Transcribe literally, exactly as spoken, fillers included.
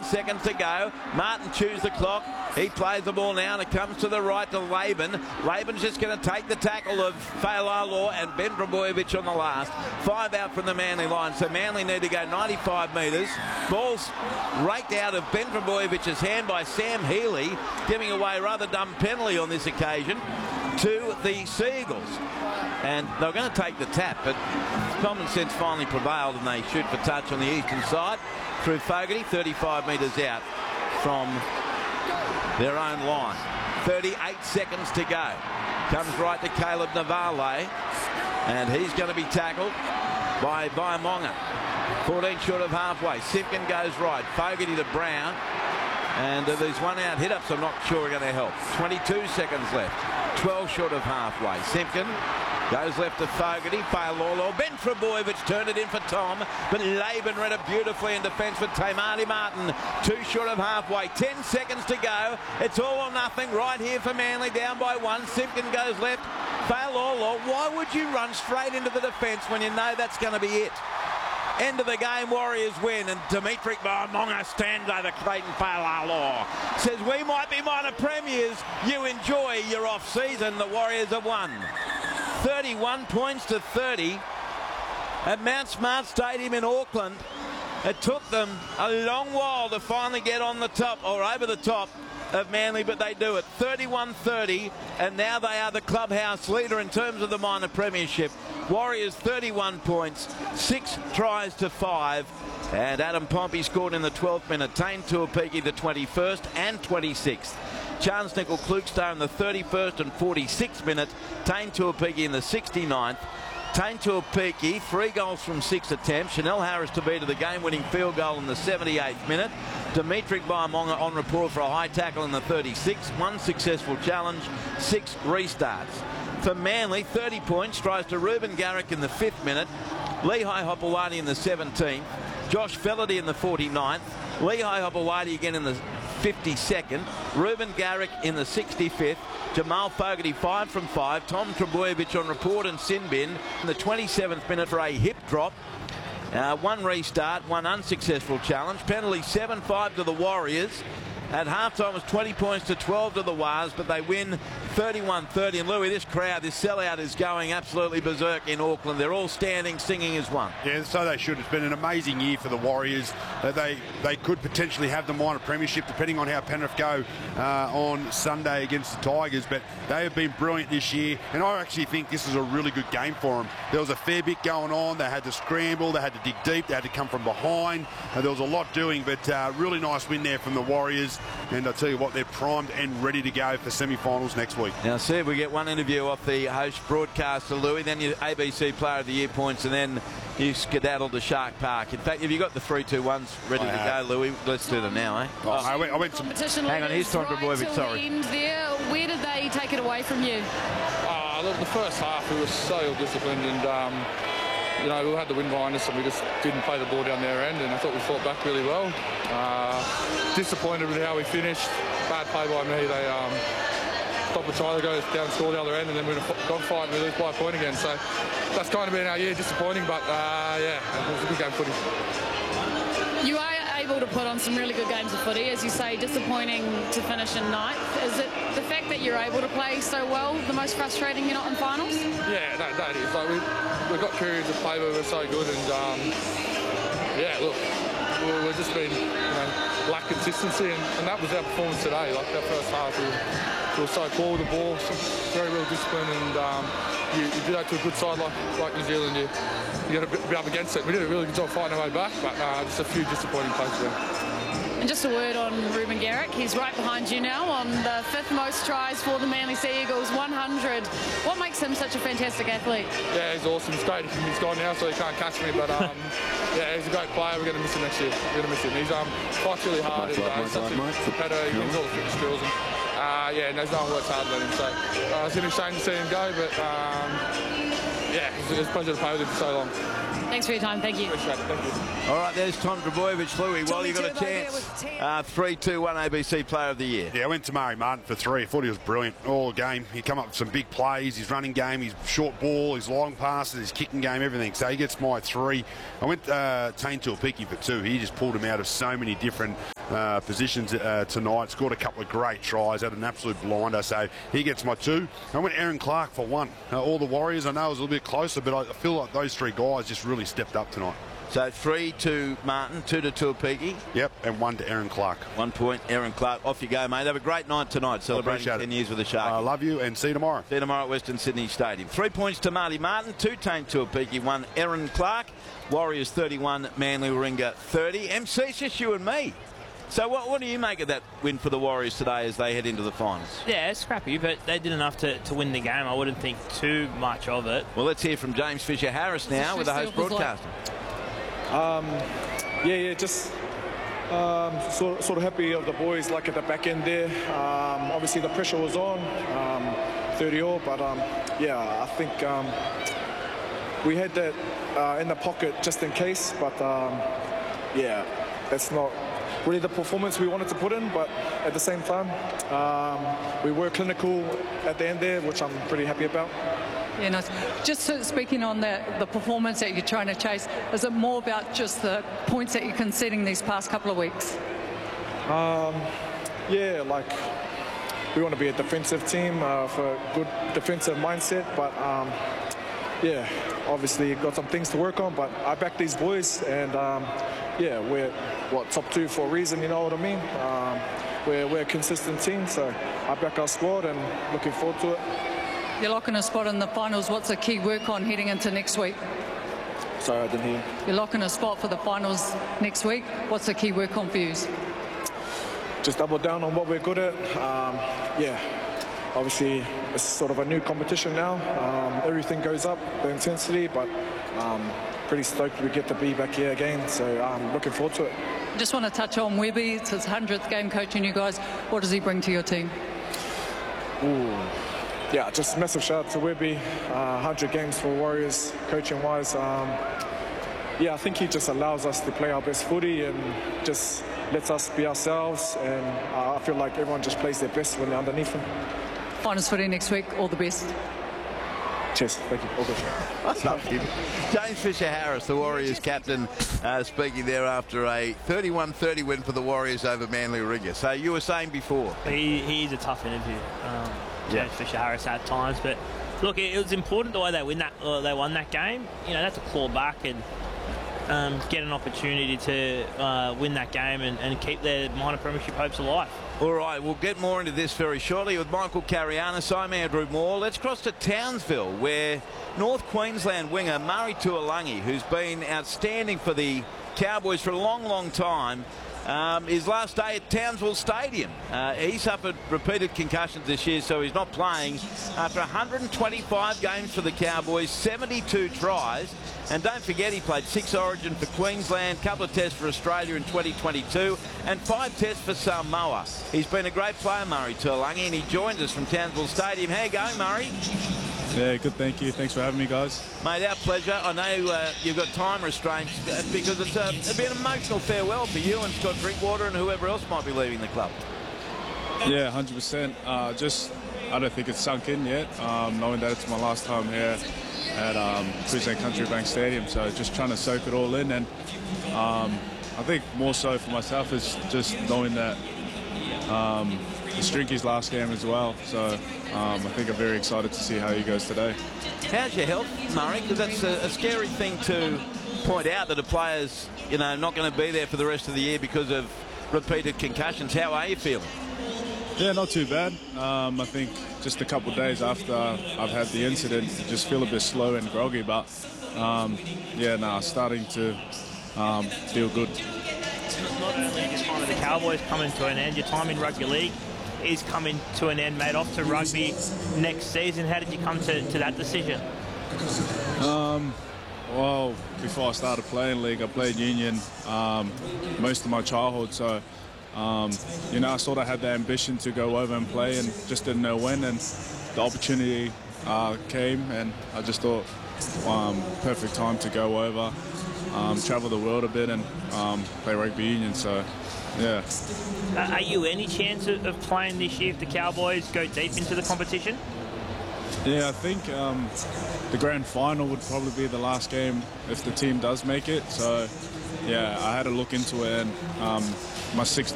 seconds to go. Martin chews the clock. He plays the ball now and it comes to the right to Laban. Laban's just going to take the tackle of Fa'alaloa and Ben Trbojevic on the last. Five out from the Manly line, so Manly need to go ninety-five metres. Ball's raked out of Ben Trebojevic's hand by Sam Healy, giving away a rather dumb penalty on this occasion to the Seagulls. And they're going to take the tap, but common sense finally prevailed and they shoot for touch on the eastern side through Fogarty, thirty-five metres out from their own line. thirty-eight seconds to go. Comes right to Caleb Navale, and he's going to be tackled by Vaimonga. fourteen short of halfway. Simpkin goes right. Fogarty to Brown. And uh, there's one out hit-ups I'm not sure are going to help. twenty-two seconds left. twelve short of halfway. Simpkin goes left to Fogarty. Fa'alaloa. Ben Trbojevic turned it in for Tom, but Laban read it beautifully in defence for Tamati Martin. Two short of halfway. Ten seconds to go. It's all or nothing right here for Manly, down by one. Simpkin goes left. Fa'alaloa. Why would you run straight into the defence when you know that's going to be it? End of the game, Warriors win, and Dimitri Vaimonga stands over Clayton Fa'alaloa. Says, we might be minor premiers, you enjoy your off-season. The Warriors have won. thirty-one points to thirty at Mount Smart Stadium in Auckland. It took them a long while to finally get on the top, or over the top, of Manly, but they do it. thirty-one thirty, and now they are the clubhouse leader in terms of the minor premiership. Warriors thirty-one points, six tries to five, and Adam Pompey scored in the twelfth minute. Tane Tuapiki the twenty-first and twenty-sixth. Charnze Nicoll-Klokstad in the thirty-first and forty-sixth minute. Tane Tuapiki in the sixty-ninth. Tane Tuapiki, three goals from six attempts. Chanel Harris to beat to the game-winning field goal in the seventy-eighth minute. Dimitri Vaimonga on report for a high tackle in the thirty-sixth. One successful challenge, six restarts. For Manly, thirty points, tries to Ruben Garrick in the fifth minute. Lehigh Hopewadi in the seventeenth. Josh Fellerty in the forty-ninth. Lehigh Hopewadi again in the fifty-second. Ruben Garrick in the sixty-fifth. Jamal Fogarty five from five. Tom Trbojevic on report and sin bin in the twenty-seventh minute for a hip drop. Uh, one restart, one unsuccessful challenge. Penalty seven five to the Warriors. At halftime it was twenty points to twelve to the Wars, but they win thirty-one thirty. And Louis, this crowd, this sellout is going absolutely berserk in Auckland. They're all standing, singing as one. Yeah, so they should. It's been an amazing year for the Warriors. Uh, they they could potentially have the minor premiership, depending on how Penrith go uh, on Sunday against the Tigers. But they have been brilliant this year, and I actually think this is a really good game for them. There was a fair bit going on. They had to scramble, they had to dig deep, they had to come from behind. Uh, there was a lot doing, but uh, really nice win there from the Warriors. And I'll tell you what, they're primed and ready to go for semi-finals next week. Now, see if we get one interview off the host broadcaster, Louis, then your A B C Player of the Year points, and then you skedaddle to Shark Park. In fact, have you got the three two ones ready I to have. go, Louis? Let's do them now, eh? Oh, I went, I went some... Hang on, here's Tom Trbojevic, sorry. There. Where did they take it away from you? Uh, look, the first half, we were so disciplined, and um, you know, we had the win behind us and we just didn't play the ball down their end, and I thought we fought back really well. Uh, disappointed with how we finished. Bad play by me. They um, stopped the try, they go down, score the other end, and then we're in a dogfight and we lose by a point again. So that's kind of been our year, disappointing, but uh, yeah, it was a good game of footy. You are able to put on some really good games of footy, as you say, disappointing to finish in ninth. Is it the fact that you're able to play so well the most frustrating you're not in finals? Yeah, that, that is. Like we, we've got periods of play where we're so good, and um, yeah, look, we've just been, you know, lack consistency, and, and that was our performance today. Like that first half, we were, we were so poor with the ball, so very well disciplined, and um, you, you do that to a good side like, like New Zealand. You, you got to be up against it. We did a really good job fighting our way back, but uh, just a few disappointing plays there. And just a word on Ruben Garrick. He's right behind you now on the fifth most tries for the Manly Sea Eagles, one hundred. What makes him such a fantastic athlete? Yeah, he's awesome. He's great. He's gone now, so he can't catch me. But um, yeah, he's a great player. We're going to miss him next year. We're going to miss him. He's um, fights really hard. He's uh, such a competitor. He wins all the fitness drills. And, uh, yeah, there's no one works harder than him. So uh, it's going to be a shame to see him go, but um, yeah, it's, it's a pleasure to play with him for so long. Thanks for your time. Thank you. Appreciate it. Thank you. All right, there's Tom Trbojevic. Louis, well, you got a chance. Uh, three two one A B C Player of the Year. Yeah, I went to Murray Martin for three. I thought he was brilliant all game. He come up with some big plays, his running game, his short ball, his long passes, his kicking game, everything. So he gets my three. I went uh, Tane Tuapiki for two. He just pulled him out of so many different uh, positions uh, tonight. Scored a couple of great tries, had an absolute blinder. So he gets my two. I went Aaron Clark for one. Uh, all the Warriors, I know it was a little bit closer, but I feel like those three guys just really stepped up tonight. So three to Martin, two to Tuapiki. Yep, and one to Aaron Clark. One point, Aaron Clark. Off you go, mate. Have a great night tonight, celebrating ten years with the Sharks. I love you, and see you tomorrow. See you tomorrow at Western Sydney Stadium. Three points to Marty Martin, two Tane Tuapiki, one Aaron Clark. Warriors thirty-one, Manly Warringah thirty. M C, it's just you and me. So what, what do you make of that win for the Warriors today as they head into the finals? Yeah, it's scrappy, but they did enough to, to win the game. I wouldn't think too much of it. Well, let's hear from James Fisher-Harris now with the host broadcaster. Um, yeah, yeah, just um, sort, sort of happy of the boys, like at the back end there. Um, obviously, the pressure was on, um, thirty all, but um, yeah, I think um, we had that uh, in the pocket just in case. But um, yeah, that's not really the performance we wanted to put in. But at the same time, um, we were clinical at the end there, which I'm pretty happy about. Yeah, nice. Just speaking on the, the performance that you're trying to chase, is it more about just the points that you're conceding these past couple of weeks? Um, yeah, like we want to be a defensive team uh, for a good defensive mindset, but um, yeah, obviously got some things to work on, but I back these boys, and um, yeah, we're what top two for a reason, you know what I mean? Um, we're, we're a consistent team, so I back our squad and looking forward to it. You're locking a spot in the finals. What's the key work on heading into next week? Sorry, I didn't hear. You're locking a spot for the finals next week. What's the key work on for you? Just double down on what we're good at. Um, yeah, obviously it's sort of a new competition now. Um, everything goes up, the intensity, but um, pretty stoked we get to be back here again. So I'm looking forward to it. Just want to touch on Webby. It's his hundredth game coaching you guys. What does he bring to your team? Ooh. Yeah, just massive shout out to Webby. Uh, one hundred games for Warriors, coaching-wise. Um, yeah, I think he just allows us to play our best footy and just lets us be ourselves. And uh, I feel like everyone just plays their best when they're underneath him. Finals footy next week. All the best. Cheers. Thank you. All good. I love him. James Fisher-Harris, the Warriors captain, uh, speaking there after a thirty-one thirty win for the Warriors over Manly Warringah. So you were saying before. He, he's a tough interview. Um, James Yeah. Fisher-Harris at times, but look, it, it was important the way they win that. Uh, they won that game. You know, that's a claw back and um, get an opportunity to uh, win that game and, and keep their minor premiership hopes alive. All right, we'll get more into this very shortly with Michael Carianis. I'm Andrew Moore. Let's cross to Townsville, where North Queensland winger Murray Tuolangi, who's been outstanding for the Cowboys for a long, long time, Um, his last day at Townsville Stadium. Uh, he suffered repeated concussions this year, so he's not playing after one hundred twenty-five games for the Cowboys, seventy-two tries. And don't forget, he played six Origin for Queensland, couple of tests for Australia in twenty twenty-two, and five tests for Samoa. He's been a great player, Murray Tuolangi, and he joins us from Townsville Stadium. How you going, Murray? Yeah, good, thank you. Thanks for having me, guys. Mate, our pleasure. I know uh, you've got time restraints because it's a, it'd be an emotional farewell for you and Scott Drinkwater and whoever else might be leaving the club. Yeah, one hundred percent. Uh, just, I don't think it's sunk in yet, um, knowing that it's my last time here at um, Queensland Country Bank Stadium. So just trying to soak it all in. And um, I think more so for myself is just knowing that um, it's Drinky's last game as well. So um, I think I'm very excited to see how he goes today. How's your health, Murray? Because that's a, a scary thing to point out, that a player's, you know, not going to be there for the rest of the year because of repeated concussions. How are you feeling? Yeah, not too bad. Um, I think just a couple of days after I've had the incident, you just feel a bit slow and groggy. But um, yeah, no, starting to um, feel good. Not only is time of the Cowboys coming to an end, your time in rugby league is coming to an end, mate. Off to rugby next season. How did you come to, to that decision? Um, well, before I started playing league, I played union um, most of my childhood. So, um, you know, I sort of had the ambition to go over and play and just didn't know when. And the opportunity uh, came, and I just thought, um, perfect time to go over, um, travel the world a bit and um, play rugby union. So, yeah. Uh, are you any chance of, of playing this year if the Cowboys go deep into the competition? Yeah, I think um, the grand final would probably be the last game if the team does make it. So, yeah, I had a look into it, and um, my sixth